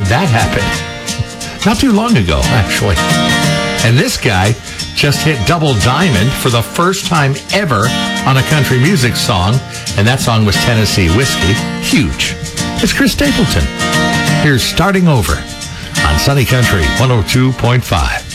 that happened not too long ago, actually. And this guy just hit double diamond for the first time ever on a country music song, and that song was Tennessee Whiskey. Huge. It's Chris Stapleton. Here's Starting Over on Sunny Country 102.5.